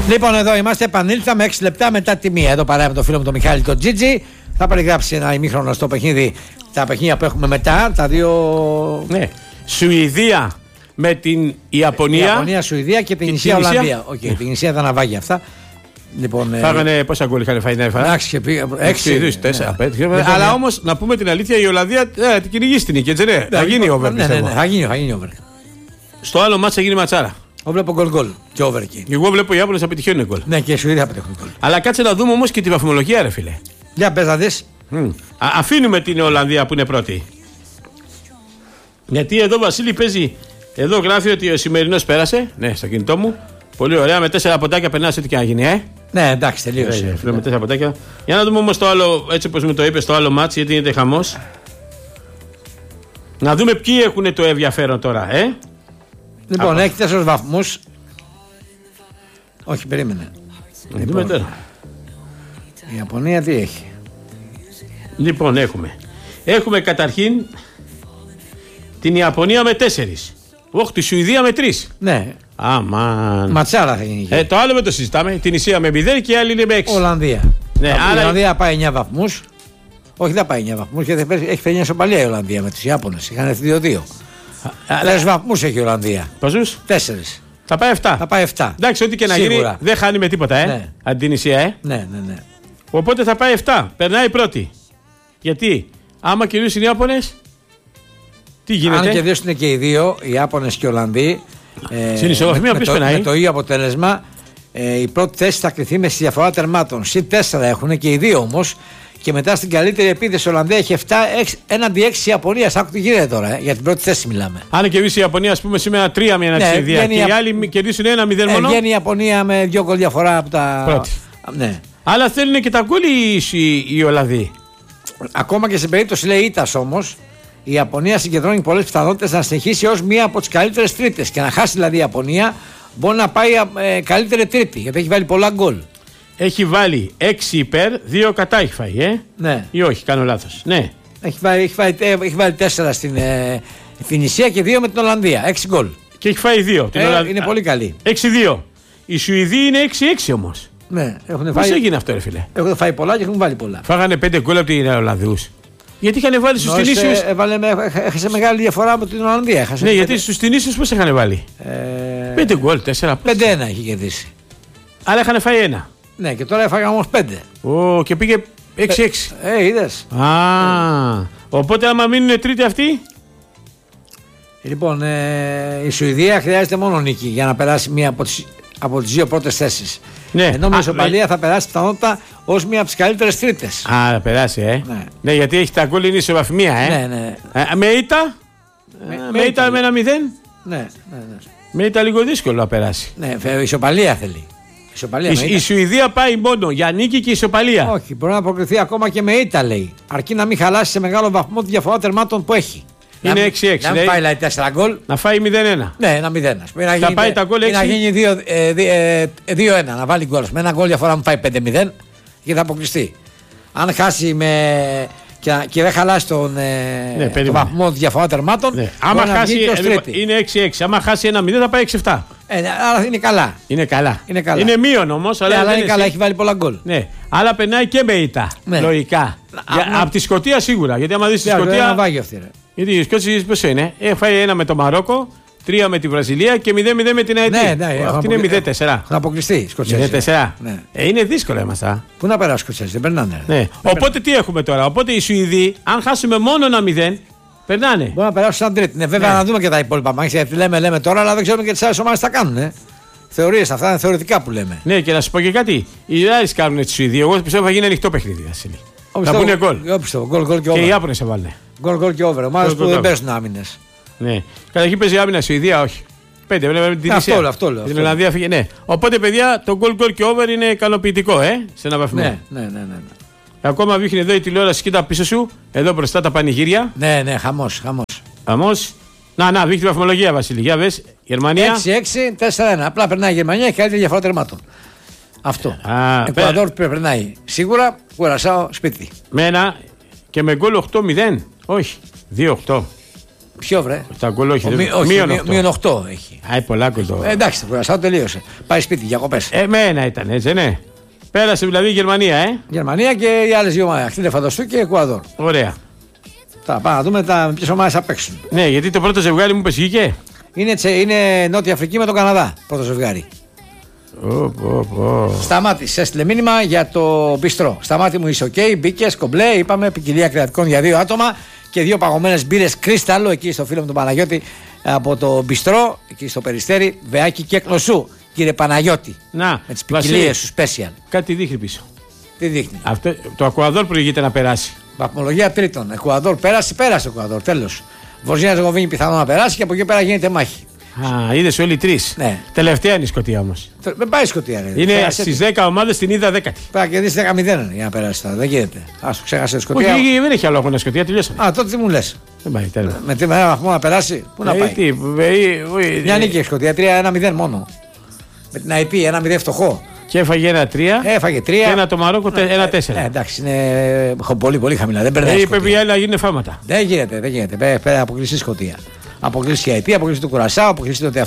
Λοιπόν, εδώ είμαστε, επανήλθαμε 6 λεπτά μετά τη μία. Εδώ παρά με τον φίλο μου τον Μιχάλη τον Τζίτζι. Θα περιγράψει ένα ημίχρονο στο παιχνίδι, τα παιχνίδια που έχουμε μετά, τα δύο. Ναι. Σουηδία με την Ιαπωνία. Ιαπωνία, Σουηδία και την Ισία Ολλανδία. Οκ, την Ισία ήταν αβάγια αυτά. Λοιπόν, φάγανε πόσα γκολ είχαν φάει, εντάξει, 6, 4. Αλλά όμως να πούμε την αλήθεια, η Ολλανδία την κυνηγήσει την νίκη, έτσι ναι. Θα γίνει over. Ναι, θα γίνει over. Στο άλλο μάτσα θα γίνει ματσάρα. Εγώ βλέπω γκολ και over εκεί. Εγώ βλέπω οι Ιάπωνες να πετυχαίνουν γκολ. Ναι, και οι Σουηδοί θα πετύχουν γκολ. Αλλά κάτσε να δούμε όμως και τη βαθμολογία, ρε φίλε. Για πες να δεις. Αφήνουμε την Ολλανδία που είναι πρώτη. Γιατί εδώ Βασίλη παίζει. Εδώ γράφει ότι ο σημερινός πέρασε. Ναι, στο κινητό μου. Πολύ ωραία. Με 4 ποντάκια περνάς ό,τι και να γίνει, Ναι, εντάξει, τελείωσε. Με 4 ποντάκια. Για να δούμε όμως το άλλο, έτσι όπως μου το είπε, το άλλο μάτς, γιατί είναι χαμός. Να δούμε ποιοι έχουν το ενδιαφέρον τώρα, Λοιπόν, έχει 4 βαθμούς. Όχι, περίμενε. Δούμε τώρα. Η Ιαπωνία τι έχει. Λοιπόν, έχουμε καταρχήν την Ιαπωνία με 4. Όχι, τη Σουηδία με 3. Ναι. Αμάν. Ματσάρα θα γίνει. Το άλλο δεν το συζητάμε. Την Ισία με 0 και η άλλη είναι με 6. Ολλανδία. Ναι, η Ολλανδία πάει 9 βαθμούς. Όχι, δεν πάει 9 βαθμούς γιατί έχει φέρει μια ισοπαλία η Ολλανδία με τους Ιάπωνες. Είχαν έρθει 2-2. 4 βαθμούς έχει η Ολλανδία. Πόσους? 4. Θα πάει 7. Θα πάει 7. Εντάξει, ό,τι και να γίνει δεν χάνει με τίποτα, Ναι. Αντί την Ισία, Ναι. Οπότε θα πάει 7. Περνάει πρώτη. Γιατί άμα κερδίσουν οι Ιάπωνες, τι γίνεται. Αν κερδίσουν και οι δύο, οι Ιάπωνες και οι Ολλανδοί. Στην ισοβαθμία ποιος περνάει. Με το ίδιο αποτέλεσμα, η πρώτη θέση θα κρυθεί με στη διαφορά τερμάτων. Συν 4 έχουν και οι δύο όμως. Και μετά στην καλύτερη επίθεση η Ολλανδία έχει 7 έναντι 6 η Ιαπωνία. Άκου τι γίνεται τώρα, για την πρώτη θέση μιλάμε. Αν κερδίσει η Ιαπωνία, ας πούμε, σήμερα 3 με 1 τη Σουηδία. Και οι άλλοι κερδίσουν 1-0 μόνο. Βγαίνει η Ιαπωνία με 2 γκολ διαφορά από τα. Πρώτη. Ναι. Αλλά θέλουν και τα γκολ οι Ολλανδοί. Ακόμα και σε περίπτωση λέει ήττας όμως, η Ιαπωνία συγκεντρώνει πολλές πιθανότητες να συνεχίσει ως μία από τις καλύτερες τρίτες. Και να χάσει δηλαδή η Ιαπωνία, μπορεί να πάει καλύτερη τρίτη, γιατί έχει βάλει πολλά γκολ. Έχει βάλει 6 υπέρ, 2 κατά έχει φάει, Ναι. Ή όχι, κάνω λάθος. Ναι. Έχει βάλει 4 στην Ισία και 2 με την Ολλανδία. 6 γκολ. Και έχει φάει 2. Είναι πολύ καλή. 6-2. Οι Σουηδοί είναι 6-6 όμως. Ναι, πώς έγινε αυτό, ρε φίλε. Έχουν φάει πολλά και έχουν βάλει πολλά. Φάγανε 5 γκολ από την Ολλανδούς. Γιατί είχαν βάλει στους Τινήσιους. Έχασε μεγάλη διαφορά από την Ολλανδία. Ναι, γιατί στους Τινήσιους πώς είχαν βάλει. 5 γκολ, 4. 5-1 έχει κερδίσει. Άρα είχαν φάει 1. Ναι, και τώρα έφαγαν όμως 5. Και πήγε 6-6. Είδες. Οπότε άμα μείνουν τρίτη αυτοί. Λοιπόν, η Σουηδία χρειάζεται μόνο νίκη για να περάσει μία από τις δύο πρώτες θέσεις. Ναι. Ενώ με ισοπαλία θα περάσει πιθανότητα ως μία από τις καλύτερες τρίτες. Θα περάσει, Ναι, γιατί έχει τα γκολ είναι ισοβαθμία, Ναι. Με ήττα. Με ήττα με 1-0. Ναι. Με ήττα λίγο δύσκολο να περάσει. Ναι, ισοπαλία θέλει. Η Σουηδία πάει μόνο για νίκη και ισοπαλία. Όχι, μπορεί να προκριθεί ακόμα και με ήττα, λέει. Αρκεί να μην χαλάσει σε μεγάλο βαθμό τη διαφορά τερμάτων που έχει. Είναι 6-6. Να μην πάει δηλαδή 4 γκολ. Να φάει 0-1. Ναι, ένα 0. Θα πάει τα γκολ 6. Να γίνει 2-1. Να βάλει γκολ. Με ένα γκολ διαφορά μου πάει 5-0 και θα αποκλειστεί. Αν χάσει και δεν χαλάσει τον βαθμό διαφορά τερμάτων. Ναι. Άμα χάσει. Είναι 6-6. Άμα χάσει 1-0 θα πάει 6-7. Άρα είναι καλά. Είναι μείον όμως. Αλλά είναι καλά, έχει βάλει πολλά γκολ. Ναι. Αλλά περνάει και με ήττα. Λογικά. Από τη Σκωτία σίγουρα. Γιατί άμα δεις τη Σκωτία. Γιατί η Σκωτία πώς είναι. Φάει 1 με το Μαρόκο, 3 με τη Βραζιλία και 0-0 με την Αιτή. Αυτή είναι 0-4. Θα αποκλειστεί η Σκοτσέζη. 0-4. Είναι δύσκολο είμαστε. Πού να περάσει η Σκοτσέζη, δεν περνάνε. Ναι. Οπότε τι έχουμε τώρα. Οπότε οι Σουηδοί, αν χάσουμε μόνο 1-0, περνάνε. Μπορεί να περάσουν σαν τρίτη. Ναι, βέβαια να δούμε και τα υπόλοιπα μάχη. Γιατί λέμε τώρα, αλλά δεν ξέρουμε και τι άλλε ομάδε θα κάνουν. Θεωρίες, αυτά είναι θεωρητικά που λέμε. Ναι, και να σου πω και κάτι. Οι Ιάπωνες κάνουν τη Σουηδία. Εγώ πιστεύω θα γίνει ανοιχτό παιχνίδι, Βασίλη. Θα πούνε γκολ. Και οι Ιάπωνες θα βάλουν. Γκολ και over. Ομάδες που δεν παίζουν άμυνες. Ναι. Καταρχήν παίζει άμυνα Σουηδία, όχι. 5, βλέπουμε την Ισία. Αυτό λέω. Την Ολλανδία φύγε. Ναι. Οπότε, παιδιά, το γκολ και over είναι ικανοποιητικό, σε ένα βαθμό. Ναι. Ακόμα δείχνει εδώ η τηλεόραση, κοίτα πίσω σου, εδώ μπροστά τα πανηγύρια. Ναι, χαμός. Να, δείχνει τη βαθμολογία, Βασίλη. Για βες, Γερμανία. 6-6-4-1. Απλά περνάει η Γερμανία και καλύτερη διαφορά τερμάτων. Αυτό. Εκουαδόρ περνάει. Σίγουρα, Κουρασάο σπίτι. Με ένα και με γκολ 8-0. Όχι, 2-8. Ποιο βρε? Τα γκολ όχι. Μείον 8 έχει. Άι, πολλά γκολ. Εντάξει, το κουρασάω, τελείωσε. Πάει σπίτι, διακοπές. Εμένα ήταν έτσι, ναι. Πέρασε δηλαδή η Γερμανία, Γερμανία και οι άλλες δύο ομάδες. Ακτίνε Φαντοστού και Εκουαδόρ. Ωραία. Θα πάμε να δούμε ποιες ομάδες θα παίξουν. Ναι, γιατί το πρώτο ζευγάρι μου πες βγήκε. Είναι Νότια Αφρική με τον Καναδά. Πρώτο ζευγάρι. Σταμάτης, έστειλε μήνυμα για το μπιστρό. Σταμάτη μου, είσαι OK, μπήκε, κομπλέ. Είπαμε ποικιλία κρεατικών για 2 άτομα και 2 παγωμένες μπύρες κρίσταλο εκεί στο φίλο μου τον Παναγιώτη από το μπιστρό, εκεί στο Περιστέρι, Βεάκι και Κλωσού. Κύριε Παναγιώτη. Να, με τις ποικιλίες σου special. Κάτι δείχνει πίσω. Τι δείχνει? Το Εκουαδόρ προηγείται να περάσει. Βαθμολογία τρίτον. Εκουαδόρ πέρασε ο Εκουαδόρ. Τέλος. Βοσνία Ζεγοβίνη πιθανό να περάσει και από εκεί πέρα γίνεται μάχη. Α, είδες όλοι 3. Ναι. Τελευταία είναι η Σκωτία όμως. Δεν πάει η Σκωτία. Είναι στις 10 ομάδες, την είδα 10η. Πρέπει να κερδίσει 10-0 για να περάσει τώρα. Δεν γίνεται. Ας το ξέχασε η Σκωτία. Όχι, δεν έχει άλλο αγώνα η Σκωτία, τελειώσαμε. Α, τότε τι μου λες? Δεν πάει, τέλος. Με τι βαθμό να περάσει, πού να πάει? Μια νίκη η Σκωτία, 3-1-0 μόνο. Με την ΑΕΠ 1-0 φτωχό. Και έφαγε 1-3. Έφαγε 3. Και ένα το Μαρόκο 1-4. Εντάξει, είναι πολύ χαμηλά. Δεν περνάει. Είπε η άλλη να γίνουν φάματα. Δεν γίνεται. Πρέπει να αποκλειστεί η Σκωτία. Αποκλείστηκε η ΑΕΠ, αποκλείστηκε το Κουρασάο, αποκλείστηκε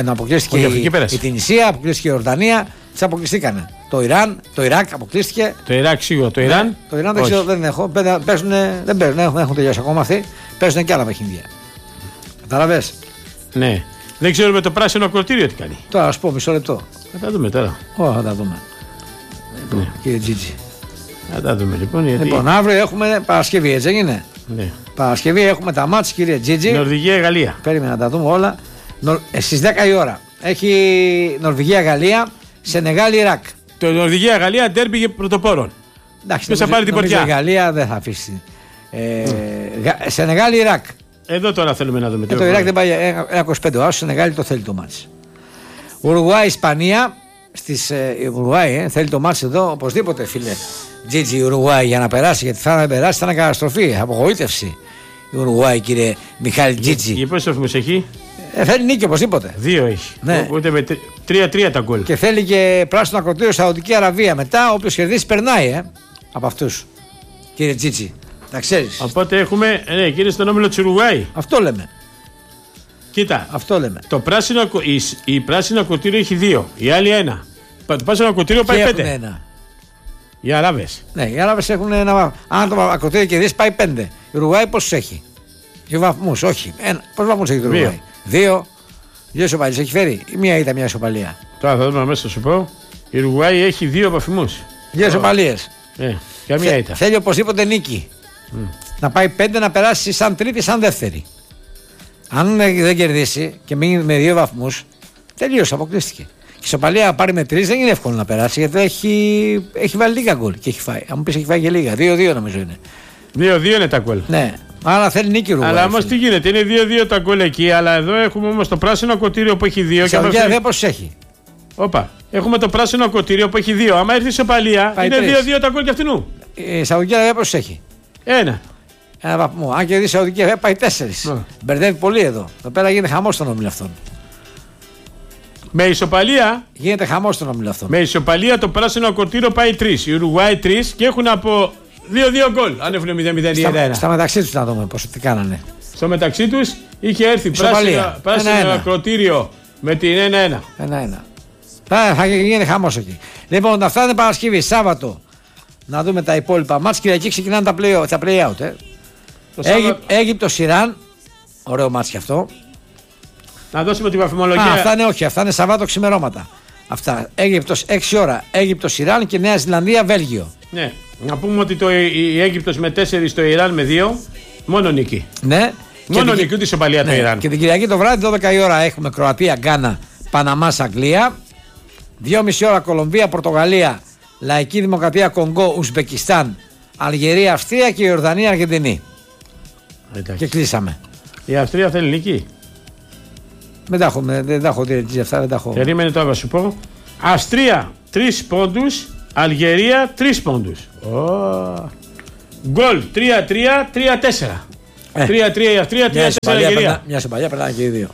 η Τινησία, αποκλείστηκε η Ορδανία. Τι αποκλειστήκανε? Το Ιράν, το Ιράκ αποκλείστηκε. Το Ιράκ σίγουρα. Το Ιράν. Το Ιράν δεν ξέρω, δεν έχω. Δεν έχουν τελειώσει ακόμα αυτοί. Παίζουν και άλλα παιχνίδια. Καταλαβες? Ναι. Δεν ξέρω με το πράσινο ακροτήριο τι κάνει. Τώρα α πω μισό λεπτό. Θα τα δούμε τώρα. Θα τα δούμε. Ναι. Κύριε Τζίτζι. Θα τα δούμε λοιπόν. Λοιπόν, αύριο έχουμε Παρασκευή, έτσι έγινε? Ναι. Παρασκευή έχουμε τα μάτς, κύριε Τζίτζι. Νορβηγία-Γαλλία. Περίμενα να τα δούμε όλα. Στις 10 η ώρα έχει Νορβηγία-Γαλλία, Σενεγάλη-Ιράκ. Το Νορβηγία-Γαλλία ντέρμπι πρωτοπόρων. Ποιος θα πάρει την πορτιά? Η Γαλλία δεν θα αφήσει. Σενεγάλη-Ιράκ. Εδώ τώρα θέλουμε να δούμε. Το Ιράκ δεν πάει 1-25 ώρες, Σενεγάλη το θέλει το μάτς. Ουρουγουάη-Ισπανία. Ουρουγουάη θέλει το μάτς εδώ, οπωσδήποτε φίλε. Τζίτζι η Ουρουγουάη για να περάσει, γιατί θα περάσει θα είναι καταστροφή, απογοήτευση. Η Ουρουγουάη, κύριε Μιχάλη Τζίτζι. Για πόσους βαθμούς έχει? Θέλει νίκη οπωσδήποτε. 2 έχει. Ναι. Οπότε με 3-3 τα γκολ. Και θέλει και πράσινο ακροτήριο Σαουδική Αραβία. Μετά, όποιος κερδίσει περνάει από αυτούς. Κύριε Τζίτζι, τα ξέρεις. Οπότε έχουμε, κύριε, στον όμιλο της Ουρουγουάη. Αυτό λέμε. Κοίτα, αυτό λέμε. Η πράσινο ακροτήριο έχει 2. Η άλλη 1. Το πράσινο ακροτήριο πάει 5. Οι Αράβες. Ναι, οι Αράβες έχουν ένα. Αν το ακροτήριο κερδίσει πάει 5. Η Ουρουγουάη πόσους έχει? 2 βαθμούς, όχι. Πόσους βαθμούς έχει το Ουρουγουάη? 2. 2 ισοπαλίες έχει φέρει. Ή μία ήταν μια ισοπαλία? Τώρα θα δούμε αμέσως, θα σου πω. Η Ουρουγουάη έχει 2 βαθμούς. 2 ισοπαλίες. Καμία ήταν. Θέλει οπωσδήποτε νίκη. Να πάει 5 να περάσει σαν τρίτη, σαν δεύτερη. Αν δεν κερδίσει και μείνει με 2 βαθμούς, τελείωσε, αποκλείστηκε. Η ισοπαλία πάρει με 3 δεν είναι εύκολο να περάσει, γιατί έχει βάλει λίγα γκολ και έχει φάει. Αν μου πει έχει φάει και λίγα, 2-2 νομίζω είναι. 2-2 είναι τα γκολ. Ναι, άρα θέλει νίκη Ουρουγουάη. Αλλά όμως τι γίνεται, είναι 2-2 τα γκολ εκεί, αλλά εδώ έχουμε όμως το πράσινο ακροτήριο που έχει 2. Η Σαουδική Αραβία πόσους έχει? Όπα, έχουμε το πράσινο ακροτήριο που έχει 2. Άμα έρθει η ισοπαλία, είναι 2-2 τα γκολ και αυτού. Η Σαουδική Αραβία πόσους έχει? 1. Ένα βαθμό. Αν κερδίσει η Σαουδική Αραβία πάει 4. Μπερδεύει πολύ εδώ. Εδώ πέρα γίνεται χαμός στον όμιλο αυτόν. Με ισοπαλία. Γίνεται χαμός στον όμιλο αυτόν. Με ισοπαλία το πράσινο ακροτήριο πάει 3. Η Ουρουγουάη 3 και έχουν από 2-2 γκολ. Αν έχουν 0-0 ή 1-1. Στα μεταξύ τους να δούμε πώς τι κάνανε. Στο μεταξύ τους είχε έρθει πράσινο ακροτήριο με την 1-1. 1-1. Θα γίνει χαμός εκεί. Λοιπόν, αυτά είναι Παρασκευή. Σάββατο. Να δούμε τα υπόλοιπα μάτς. Κυριακή ξεκινάνε τα play-out. Αίγυπτος Ιράν. Ωραίο μάτς και αυτό. Να δώσουμε τη βαθμολογία. Αυτά είναι Σαββάτο ξημερώματα. Αυτά. Αίγυπτος 6 ώρα. Αίγυπτος Ιράν και Νέα Ζηλανδία Βέλγιο. Ναι. Να πούμε ότι η Αίγυπτος με 4, το Ιράν με 2. Μόνο νίκη. Ναι. Μόνο νίκη, ούτε ισοπαλία το Ιράν. Και την Κυριακή το βράδυ 12 η ώρα έχουμε Κροατία Γκάνα Παναμάς Αγγλία. 2,5 ώρα Κολομβία Πορτογαλία. Λαϊκή Δημοκρατία Κονγκό, Ουσμπεκιστάν, Αλγερία, Αυστρία και Ιορδανία, Αργεντινή. Και κλείσαμε. Η Αυστρία θέλει νίκη. Δεν τα έχω δει αυτά, δεν τα έχω. Περίμενε τώρα να σου πω. Αυστρία 3 πόντους, Αλγερία 3 πόντους. Γκολ 3-3, 3-4. 3-3 η Αυστρία, 3-4 η Αλγερία. Μια σοπαλιά περνάει και οι δύο.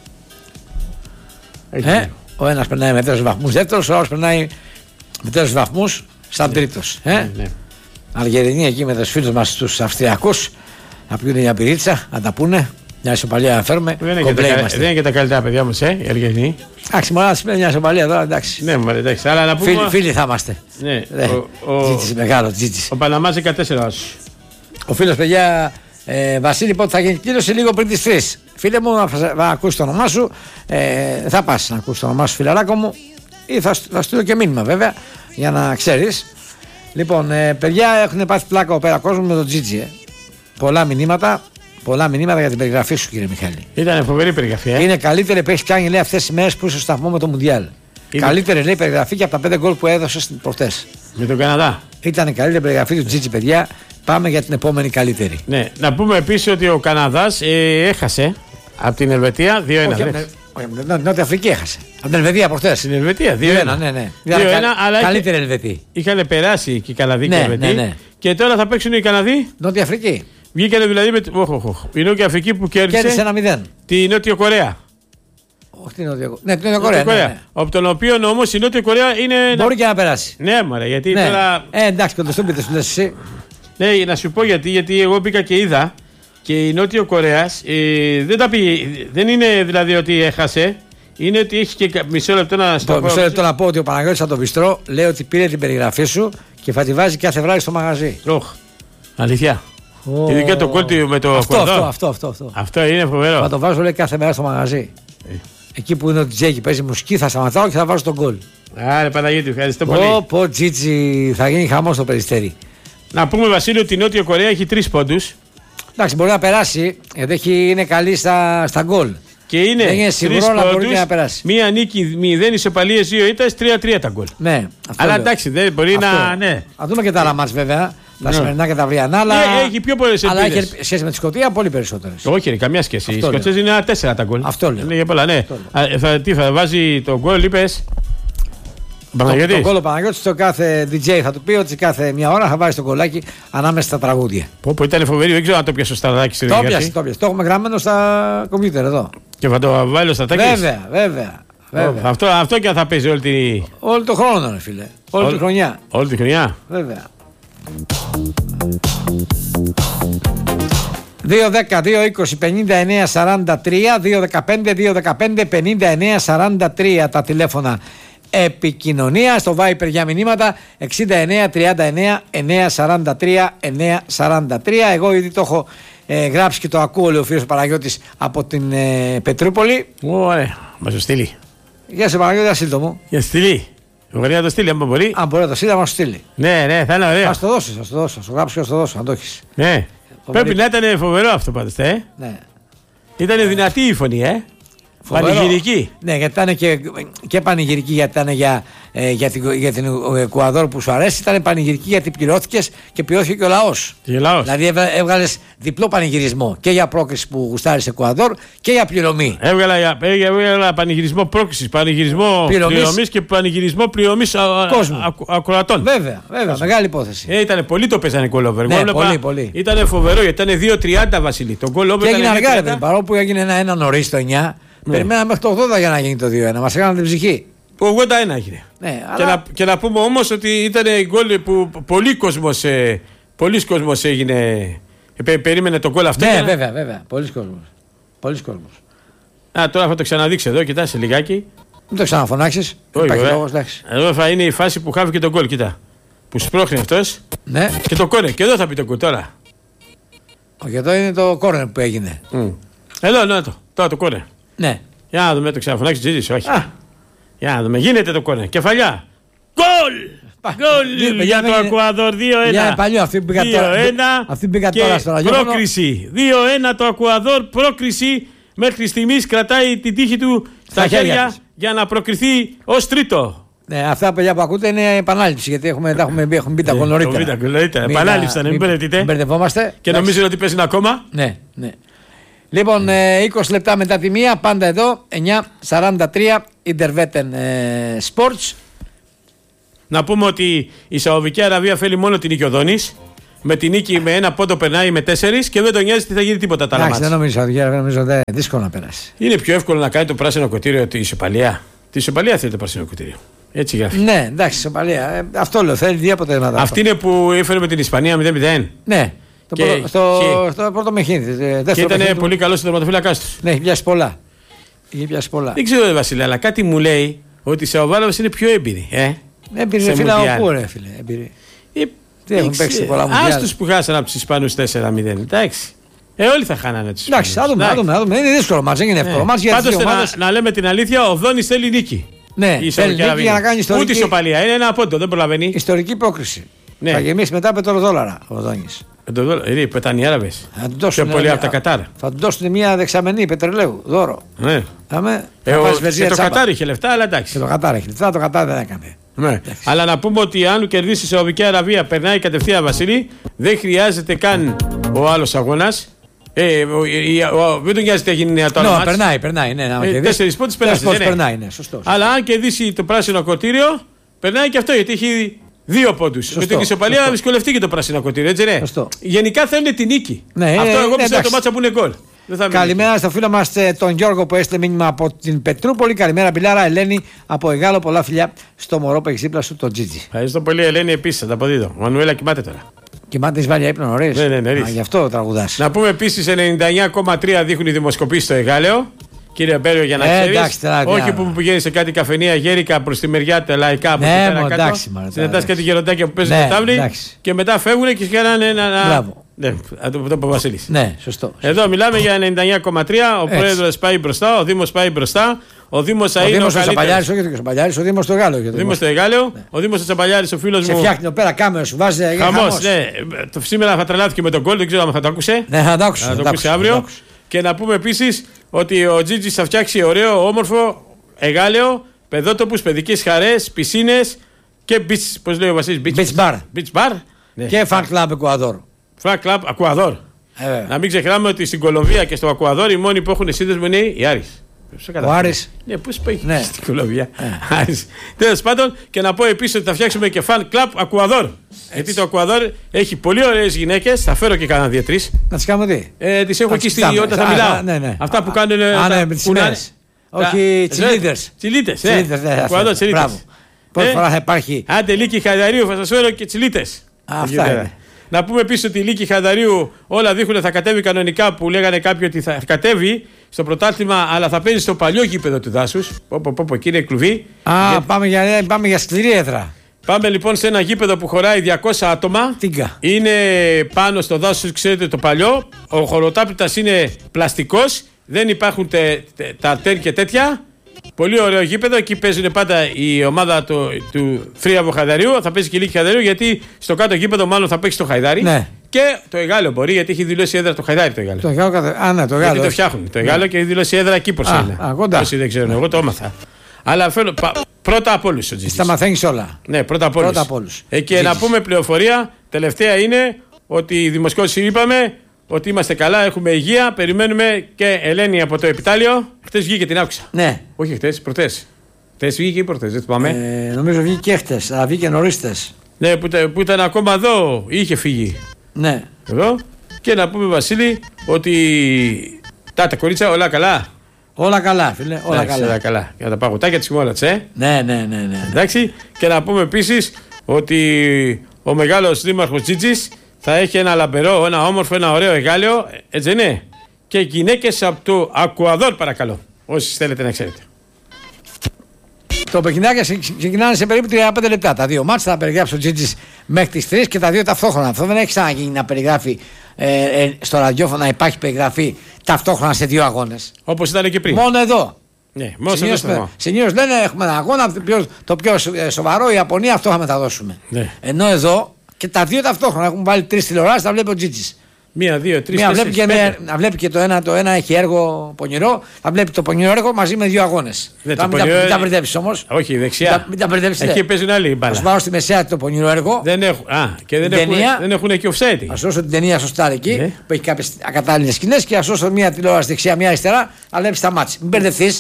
Ο ένας περνάει με 4 βαθμούς δεύτερος, ο άλλος περνάει με 4 βαθμούς σαν τρίτος. Αργεντινή εκεί με τους φίλους μας τους Αυστριακούς να πιούν μια πυρίτσα, να τα πούνε. Μια ισοπαλία να φέρουμε. Δεν είναι και τα καλύτερα παιδιά μας, οι Αργεντινοί. Εντάξει, μόνο να σημαίνει μια ισοπαλία τώρα, εντάξει. Ναι, μωρέ, εντάξει. Αλλά να πούμε. Φίλοι θα είμαστε. Ναι. Τζίτσις, μεγάλο Τζίτσις. Ο Παναμάς 14. Ο φίλος, παιδιά, Βασίλη, πότε θα γίνει κλήρωση? Λίγο πριν τις 3. Φίλε μου, θα ακούσει το όνομά σου. Θα πας να ακούσει το όνομά σου, φιλαράκο μου. Ή θα στείλω και μήνυμα, βέβαια, για να ξέρεις. Λοιπόν, παιδιά, έχουν πάθει πλάκα ο πέρα κόσμο με τον Τζίτζι. Πολλά μηνύματα για την περιγραφή σου, κύριε Μιχάλη. Ήταν φοβερή περιγραφή. Είναι καλύτερη που έχει κάνει, λέει, αυτές τις μέρες που είσαι στο σταθμό με το Μουντιάλ. Καλύτερη, λέει, περιγραφή και από τα 5 γκολ που έδωσε προχτές. Με τον Καναδά. Ήταν η καλύτερη περιγραφή του Τζίτζι, παιδιά. Πάμε για την επόμενη καλύτερη. Ναι, να πούμε επίσης ότι ο Καναδάς έχασε από την Ελβετία 2-1. Νότια Αφρική έχασε. Από την Ελβετία προχτές. Στην Ελβετία 2-1. Ναι. 2-1, αλλά καλύτερη Ελβετή. Είχαν περάσει και οι Καναδοί και οι Ελβετοί. Ναι. Και τώρα θα παίξουν οι Καναδοί. Νότια Αφρική. Βγήκανε δηλαδή με. Η Νότια Αφρική που κέρδισε 1-0. Τη Νότια Κορέα. Όχι την Νότια Κορέα. Ναι, την Νότια Κορέα. Ναι. Από τον οποίο όμως η Νότια Κορέα είναι. Μπορεί και να περάσει. Ναι, μωρέ, γιατί τώρα. Εντάξει, κοντοστούμπιτε σου λες εσύ. Ναι, να σου πω γιατί εγώ μπήκα και είδα και η Νότια Κορέα δεν είναι δηλαδή ότι έχασε. Είναι ότι έχει και μισό λεπτό να στο πω. Μισό λεπτό να πω ότι ο Παναγιώτης από το Βιστρό λέει ότι πήρε την περιγραφή σου και θα τη βάζει κάθε βράδυ στο μαγαζί. Αλήθεια. Ειδικά το κόλτι με το αυτό. Αυτό είναι φοβερό. Θα το βάζω, λέει, κάθε μέρα στο μαγαζί. Εκεί που είναι ο DJ και παίζει μουσική, θα σταματάω και θα βάζω τον γκολ. Άρε Παναγιώτη, ευχαριστώ πολύ. Πω Τζίτσι, θα γίνει χαμός στο Περιστέρι. Να πούμε, Βασίλειο, ότι η Νότια Κορέα έχει 3 πόντους. Εντάξει, μπορεί να περάσει γιατί είναι καλή στα γκολ. Και είναι 3 πόντους, να περάσει. Μία νίκη, 0 ισοπαλίες, 2 ήττες, 3-3 τα γκολ. Ναι, αλλά εντάξει, δεν μπορεί να. Ναι. Θα δούμε και τα άλλα μάτς βέβαια. Τα σημερινά και τα αυριανά. Αλλά έχει πιο πολλές ελπίδες. Αλλά έχει σχέση με τη Σκωτία πολύ περισσότερες. Όχι, είναι καμία σχέση. Οι Σκοτσέζοι είναι 4 τα γκολ. Αυτό λέω. Είναι για πολλά, ναι. Τι θα βάζει το γκολ, είπες. Το γκολ ο Παναγιώτης, το κάθε DJ θα του πει ότι κάθε μια ώρα θα βάζει το γκολάκι ανάμεσα στα τραγούδια. Πω, ήταν φοβερή, δεν ξέρω αν το πιασε στο στρατάκι. Το πιασε. Το έχουμε γραμμένο στα κομπιούτερ εδώ. Και θα το βάλει στο στρατάκι. Βέβαια. Αυτό και αν θα παίζει όλο το χρόνο, ρε φίλε. Όλη τη χρονιά. Όλη τη χρονιά. Βέβαια. 2-10-2-20-59-43 2-15-2-15-59-43 τα τηλέφωνα επικοινωνία. Στο Viper για μηνύματα 69-39-943-943. Εγώ ήδη το έχω γράψει και το ακούω, λέει ο φίλος Παναγιώτης από την Πετρούπολη. Ωραία, μας το στείλει. Γεια σε Παναγιώτη, ασύλ το μου. Για στείλει. Μπορεί να το στείλει, αν μπορεί. Αν μπορεί να το στείλει, θα μας το στείλει. Ναι, θα είναι ωραίο. Θα το δώσω, θα το γράψω και θα το δώσω, αν το έχεις. Ναι. Πρέπει να ήταν φοβερό αυτό πάντως, Ναι. Ήταν δυνατή η φωνή, Πανηγυρική. Ναι, γιατί ήταν και πανηγυρική, γιατί ήταν για την Εκουαδόρ που σου αρέσει, ήταν πανηγυρική γιατί πληρώθηκες και πληρώθηκε και ο λαός. Δηλαδή έβγαλες διπλό πανηγυρισμό και για πρόκριση που γουστάρεις Εκουαδόρ και για πληρωμή. Έβγαλα πανηγυρισμό πρόκρισης, πανηγυρισμό πληρωμής και πανηγυρισμό πληρωμής ακροατών. Βέβαια, μεγάλη υπόθεση. Ήταν πολύ το παίζανε γκολ-over. Ναι, πολύ. Ήταν φοβερό γιατί ήταν 2-30 Βασίλη. Το γκολ-over και έγινε αργά, παρόλο που έγινε ένα νωρίς το 9. Περιμέναμε μέχρι το 80 για να γίνει το 2-1. Μας έκαναν την ψυχή. Το 81 έγινε. Ναι, και να πούμε όμως ότι ήταν γκολ που πολλοί κόσμος έγινε. Περίμενε το γκολ αυτό. Ναι, βέβαια. Πολλοί κόσμος. Τώρα θα το ξαναδείξω εδώ, κοιτάξτε λιγάκι. Μην το ξαναφωνάξεις. Εδώ θα είναι η φάση που χάθηκε το γκολ, κοιτά. Που σπρώχνει αυτός. Ναι. Και το κόρνερ. Και εδώ θα πει το γκολ τώρα. Όχι, εδώ είναι το κόρνερ που έγινε. Εδώ, τώρα το κόρνερ. Ναι. Για να δούμε, το ξαναφωνάξει Τζίτζης, όχι. Για να δούμε, γίνεται το κόρνερ. Κεφαλιά. Γκολ! Γκολ για το Εκουαδόρ 2-1. Για παλιό, αυτή που πήγα τώρα στο ραδιόφωνο. Πρόκριση. 2-1 το Εκουαδόρ, πρόκριση. Μέχρι στιγμής κρατάει την τύχη του στα χέρια για να προκριθεί ως τρίτο. Ναι, αυτά παιδιά που ακούτε είναι επανάληψη γιατί έχουμε μπει τα γκολ νωρίτερα. Επανάληψη ήταν, μην μπερδευόμαστε. Και νομίζετε ότι παίζουν ακόμα. Ναι. Λοιπόν, 20 λεπτά μετά τη μία, πάντα εδώ, 9:43, Interwetten Sports. Να πούμε ότι η Σαουδική Αραβία θέλει μόνο την νίκη ο Δόνης. Με την νίκη με 1 πόντο περνάει με 4 και δεν τον νοιάζει τι θα γίνει τίποτα τα άλλα μάτς. Δεν νομίζω, Σαουδική Αραβία νομίζω ότι είναι δύσκολο να περάσει. Είναι πιο εύκολο να κάνει το πράσινο κοτήριο τη ισοπαλία. Τη ισοπαλία θέλει το πράσινο κοτήριο. Έτσι γράφει. Ναι, εντάξει, ισοπαλία. Αυτό λέω, θέλει δύο αποτελέσματα. Αυτή είναι που έφερε με την Ισπανία 0-0. Ναι. Στο πρώτο μεχίδι. Και ήταν πολύ καλό στο τερματοφύλακα του. Ναι, έχει πιάσει πολλά. Δεν ξέρω, Βασίλη, αλλά κάτι μου λέει ότι οι Σαοβάλαβες είναι πιο έμπειροι. Έμπειροι, φίλε, από ρε, φίλε. Δεν έχουν παίξει πολλά μουντιάλ. Άστους που χάσαν από τους Ισπανούς 4-0. Εντάξει. Όλοι θα χάνανε τους Ισπανούς. Εντάξει, θα δούμε. Είναι δύσκολο μάτς, δεν είναι εύκολο μάτς. Πάντως να λέμε την αλήθεια, ο Δόνης θέλει νίκη. Ναι, θέλει νίκη για να κάνει ιστορική. Ούτε ισοπαλία, είναι ένα απότο, δεν προλαβαίνει. Ιστορική πρόκριση. Θα γεμίσει μετά πετροδόλαρα ο Δόνης. Πετάνε οι Άραβες. Πιο πολύ από τα Κατάρ. Θα του δώσουν μια δεξαμενή πετρελαίου δώρο. Ναι. Και το Κατάρ είχε λεφτά, αλλά εντάξει. Και το Κατάρ είχε λεφτά, το Κατάρ δεν έκανε. Ναι. Αλλά να πούμε ότι αν κερδίσει η Σαουδική Αραβία, περνάει κατευθείαν, Βασίλη, δεν χρειάζεται καν ο άλλος αγώνας. Δεν τον νοιάζει τι έγινε νέα τώρα. Περνάει. Ναι, 4 πόντους περνάει. Ναι, σωστός. Αλλά αν κερδίσει το πράσινο ακρωτήριο, περνάει και αυτό γιατί έχει 2 πόντους. Με την ισοπαλία να δυσκολευτεί και το πράσινο ακρωτήριο, έτσι ναι. Γενικά θέλουν τη νίκη. Αυτό εγώ πιστεύω το μάτσα που είναι γκολ. Καλημέρα στο φίλο μας τον Γιώργο που έστειλε μήνυμα από την Πετρούπολη. Καλημέρα, Πιλάρα. Ελένη από Εγάλο. Πολλά φιλιά στο μωρό που έχει δίπλα σου, τον Τζίτζι. Ευχαριστώ πολύ, Ελένη, επίσης. Θα τα αποδίδω. Ο Μανουέλα κοιμάται τώρα. Κοιμάται τη βάλια ύπνο νωρίς. Ναι. Γι' αυτό τραγουδάς. Να πούμε επίσης 99,3 δείχνουν οι δημοσκοπήσεις στο Εγάλεο. Κύριε Μπέριο, για να ξέρεις. Όχι που πηγαίνει σε κάτι καφενεία γέρικα προς τη μεριά τα λαϊκά από εκεί πέρα κάτω. Συναντάς κάτι γεροντάκια που παίζουν στο τάβλι και μετά φεύγουν και κάνανε ένα. Ναι, αυτό που Βασίλης. Ναι, σωστό. Εδώ μιλάμε για 99,3. Ο πρόεδρος πάει μπροστά, ο Δήμος πάει μπροστά. Ο Δήμος θα είναι ο Τσαπαλιάρης, όχι ο Τσαπαλιάρης, ο Δήμος στο Γάλλο. Ο Δήμος στο Εγάλεο, ο Δήμος στο Τσαπαλιάρης, ο φίλος μου. Σε φτιάχνει εδώ πέρα κάμερα, σου βάζει. Χαμός, ναι. Σήμερα θα τρελάθηκε με τον γκολ, δεν ξέρω αν θα το άκουσε. Ναι, θα το άκουσε αύριο. Και να πούμε επίσης ότι ο Τζίτζης θα φτιάξει ωραίο, όμορφο Εγάλεο, παιδότοπους, παιδικές χαρές, πισίνες και beach, πώς λέει ο Βασίλης, beach bar. Και fan club Εκουαδόρ. Fan club Εκουαδόρ. Να μην ξεχνάμε ότι στην Κολομβία και στο Εκουαδόρ οι μόνοι που έχουν σύνδεσμο είναι οι Άρης. Ο Άρης. Ναι, πώς πάει στην Κολομβία. Τέλος πάντων, και να πω επίσης ότι θα φτιάξουμε και fan club Εκουαδόρ. Γιατί το Εκουαδόρ έχει πολύ ωραίες γυναίκες. Θα φέρω και κανένα 2-3. Να τις κάνουμε τι. Τις έχω εκεί όταν θα μιλάω. Αυτά που κάνουν. Όχι, τσιλίτες. Τσιλίτες. Εκουαδόρ τσιλίτες. Πρώτη φορά θα υπάρχει. Άντε, Λίκη Χαϊδαρίου, θα σας φέρω και τσιλίτες. Αυτά είναι. Να πούμε επίσης ότι η Λίκη Χαϊδαρίου όλα δείχνουν θα κατέβει κανονικά που λέγανε κάποιοι ότι θα κατέβει στο πρωτάθλημα, αλλά θα παίζει στο παλιό γήπεδο του δάσους. Εκεί είναι κλουβί. Πάμε για σκληρή έδρα. Πάμε λοιπόν σε ένα γήπεδο που χωράει 200 άτομα. Τίγκα. Είναι πάνω στο δάσος, ξέρετε το παλιό. Ο χοροτάπητας είναι πλαστικός. Δεν υπάρχουν τα τέρ και τέτοια. Πολύ ωραίο γήπεδο. Εκεί παίζουν πάντα η ομάδα του Θρίαβου Χαϊδαρίου. Θα παίζει και η Λίκη Χαϊδαρίου γιατί στο κάτω γήπεδο μάλλον θα παίξει το Χαϊδάρι. Ναι. Και το Εγάλεο μπορεί γιατί έχει δηλώσει έδρα το Χαϊδάρι το Εγάλεο. Το Εγάλεο. Γιατί το φτιάχνουν. Το Εγάλεο και έχει δηλώσει έδρα εκεί πως είναι. Όσοι δεν ξέρουν, εγώ το έμαθα. Αλλά θέλω πρώτα από όλους ο Τζίτζης. Τα μαθαίνεις όλα. Ναι, πρώτα από όλους. Και να πούμε πληροφορία τελευταία είναι ότι οι δημοσκόπηση είπαμε ότι είμαστε καλά, έχουμε υγεία, περιμένουμε και Ελένη από το επιτάλιο. Χτες βγήκε, την άκουσα. Ναι. Όχι χτες, προτές. Χτες βγήκε ή προτές, δεν θυμάμαι. Νομίζω βγήκε και χτες, αλλά βγήκε νωρίς χτες. Ναι, που ήταν ακόμα εδώ, είχε φύγει. Ναι. Εδώ. Και να πούμε, Βασίλη, ότι τα κορίτσια όλα καλά. Όλα καλά, φίλε. Όλα καλά. Για τα παγωτάκια της χειμώνας, Ναι. Εντάξει. Και να πούμε επίσης ότι ο μεγάλος δήμαρχος Τζίτζης θα έχει ένα λαμπερό, ένα όμορφο, ένα ωραίο Εγάλεο, έτσι είναι. Και γυναίκες από το Εκουαδόρ, παρακαλώ. Όσοι θέλετε να ξέρετε. Το παιχνιδάκια ξεκινάνε σε περίπου 35 λεπτά. Τα δύο μάτς θα περιγράψει ο Τζίτζης μέχρι τις 3 και τα δύο ταυτόχρονα. Αυτό δεν έχει ξαναγίνει να περιγράφει στο ραδιόφωνο, να υπάρχει περιγραφή ταυτόχρονα σε δύο αγώνες. Όπως ήταν και πριν. Μόνο εδώ. Ναι, μόνο συνήθως λένε έχουμε ένα αγώνα, το πιο σοβαρό, η Ιαπωνία, αυτό θα μεταδώσουμε. Ναι. Ενώ εδώ και τα δύο ταυτόχρονα έχουν βάλει 3 τηλεοράσεις, τα βλέπει ο Τζίτζης. 1, 2, 3, 4. Να βλέπει και το ένα έχει έργο πονηρό, θα βλέπει το πονηρό έργο μαζί με δύο αγώνες. Μην τα μπερδέψεις όμως. Όχι, δεξιά. Μην τα μπερδέψεις. Εκεί παίζουν άλλοι μπάλα. Θα πάω στη μεσαία το πονηρό έργο. Δεν έχουν και offside. Α σώσω την ταινία σωστά εκεί που έχει κάποιες ακατάλληλες σκηνές και α σώσω μία τηλεόραση δεξιά, μία αριστερά, αλλά βλέπει τα μάτς. Μην μπερδευτείς.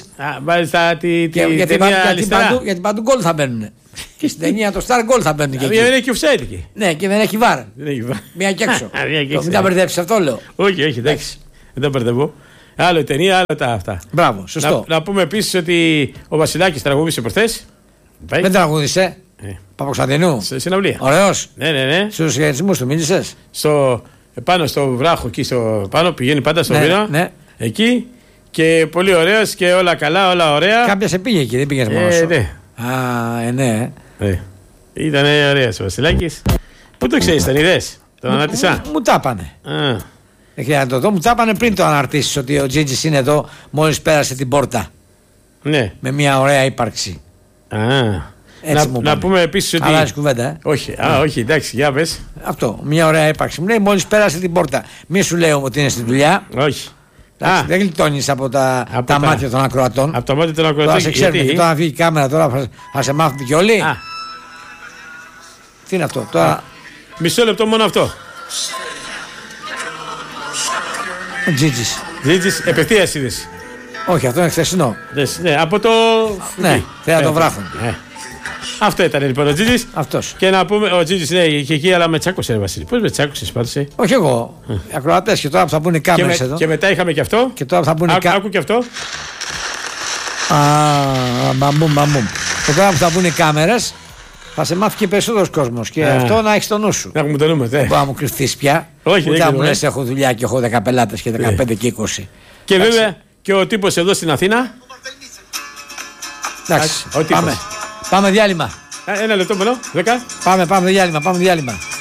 Γιατί παντού γκολ θα μπαίνουν. Και στην ταινία το Star Gold θα μπαίνουν και εκεί. Δεν έχει offside εκεί. Ναι, και δεν έχει βάρ. Μία και έξω. Μην τα μπερδέψεις, αυτό λέω. Όχι, εντάξει. Δεν τα μπερδεύω. Άλλο η ταινία, άλλο τα αυτά. Μπράβο, σωστό. Να πούμε επίσης ότι ο Βασιλάκης τραγούδισε προχθές. Δεν τραγούδισε. Παπακοσταντινού. Σε συναυλία. Ωραίος. Ναι. Στους χαιρετισμούς του μίλησες. πάνω στο βράχο, εκεί στο πάνω, πηγαίνει πάντα στο Βήρα. Ναι. Εκεί και πολύ ωραίος και όλα καλά, όλα ωραία. Κάποια σε πήγε εκεί, δεν πήγες μόνος σου. Ναι. Ναι. Ήταν ωραίος ο Βασιλάκης. Πού το ξέρεις, τον είδες, τον αναρτήσα? Μου τα πάνε. Δεν χρειάζεται να το δω, μου τα πάνε πριν το αναρτήσεις ότι ο Τζίτζης είναι εδώ μόλις πέρασε την πόρτα. Ναι. Με μια ωραία ύπαρξη. Να πούμε επίσης ότι. Αλλάζει κουβέντα. Όχι, εντάξει, για πες. Αυτό, μια ωραία ύπαρξη. Μου λέει μόλις πέρασε την πόρτα. Μη σου λέω ότι είναι στη δουλειά. Όχι. Δεν γλιτώνεις από τα μάτια των ακροατών. Από τα μάτια των ακροατών. Τώρα σε ξέρουμε και τώρα βγει η κάμερα, τώρα θα σε μάθουν και όλοι. Τι είναι αυτό τώρα? Μισό λεπτό μόνο αυτό. Ο Τζίτζης. Τζίτζης, επευθείας είδες? Όχι, αυτό είναι χθεσινό. Ναι, από το. Ναι, θέλω να το βράχουν. Αυτό ήταν λοιπόν ο Τζίτζης. Αυτός. Και να πούμε, ο Τζίτζης είχε εκεί, αλλά με τσάκωσε, ρε Βασίλη. Πώς με τσάκωσες πάντως? Όχι εγώ. Οι ακροατές, και τώρα που θα μπουν οι κάμερες εδώ. Και μετά είχαμε και αυτό. Και τώρα θα μπουν Άκου και αυτό. Μπαμπούμ. Και τώρα που θα μπουν οι κάμερες, θα σε μάθει και περισσότερος κόσμος. Και αυτό να έχεις το νου σου. Να έχουμε το νου μας. Δεν μπορεί να μου κρυφθείς πια. Όχι, ούτε να μου λες έχω δουλειά και έχω 10 πελάτες και 15 και 20. Και βέβαια και ο τύπος εδώ στην Αθήνα. Εντάξει, πάμε διάλειμμα. Ένα λεπτό μόνο, 10. Πάμε διάλειμμα.